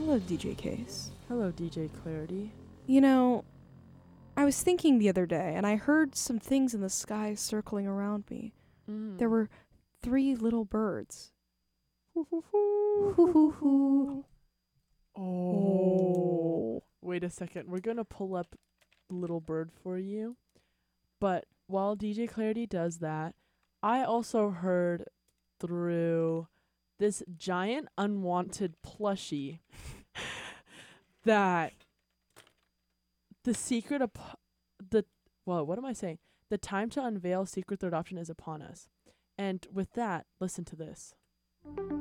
Hello, DJ Case. Hello, DJ Clarity. You know, I was thinking the other day, and I heard some things in the sky circling around me. There were 3 little birds. Oh. Wait a second. We're going to pull up Little Bird for you. But while DJ Clarity does that, I also heard through this giant unwanted plushie that the secret of what am I saying? The time to unveil secret third option is upon us. And with that, listen to this.